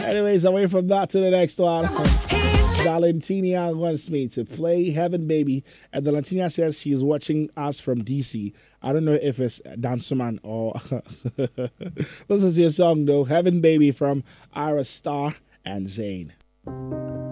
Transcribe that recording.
Anyways, away from that to the next one. Valentina wants me to play Heaven Baby. And Valentina says she's watching us from DC. I don't know if it's Danceman or... This is your song, though. Heaven Baby from Ira Star and Zayn.